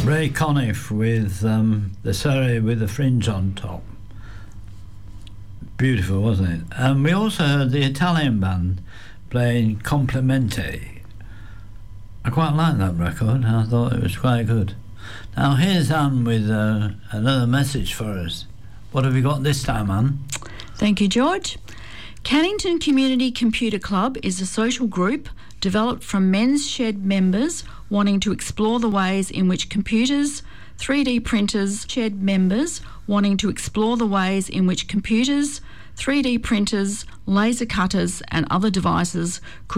Ray Conniff with the Surrey with the fringe on top. Beautiful, wasn't it? And we also heard the Italian band playing Complimenti. I quite liked that record. I thought it was quite good. Now here's Anne with another message for us. What have we got this time, Anne? Thank you, George. Cannington Community Computer Club is a social group developed from Men's Shed members wanting to explore the ways in which computers, 3D printers, Shed members wanting to explore the ways in which computers, 3D printers, laser cutters and other devices could